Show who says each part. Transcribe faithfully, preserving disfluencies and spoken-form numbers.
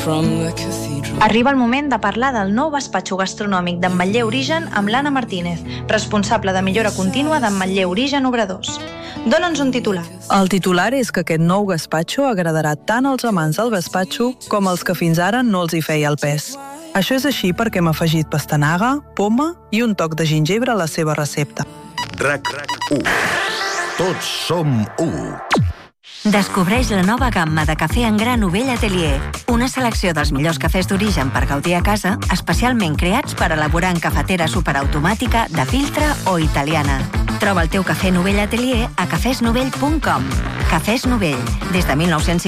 Speaker 1: Arriba el moment de parlar del nou gaspatxo gastronòmic d'Ametller Origen amb l'Anna Martínez, responsable de millora contínua d'Ametller Origen Obradors. Dóna'ns un titular.
Speaker 2: El titular és que aquest nou gaspatxo agradarà tant als amants del gaspatxo com als que fins ara no els hi feia el pes. Això és així perquè hem afegit pastanaga, poma i un toc de gingebre a la seva recepta.
Speaker 3: RAC u. Tots som u.
Speaker 4: Descobreix la nova gamma de cafè en gra Novell Atelier, una selecció dels millors cafès d'origen per gaudir a casa, especialment creats per elaborar en cafetera superautomàtica, de filtre o italiana. Troba el teu cafè Novell Atelier a cafès novell punt com. Cafès Novell, des de mil nou-cents